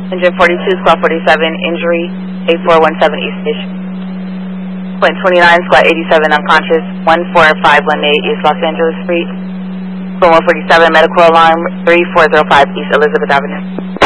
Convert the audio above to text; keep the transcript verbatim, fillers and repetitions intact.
Engine forty-two, squad forty-seven, injury, eight four one seven East Station. Point twenty-nine, squad eighty-seven, unconscious, one four five one eight East Los Angeles Street. Point one forty-seven, medical alarm, three four zero five East Elizabeth Avenue.